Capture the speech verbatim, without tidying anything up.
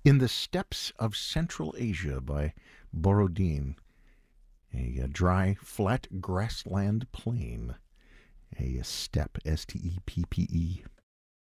In the Steppes of Central Asia by Borodin, a, a dry, flat grassland plain, a steppe, S T E P P E.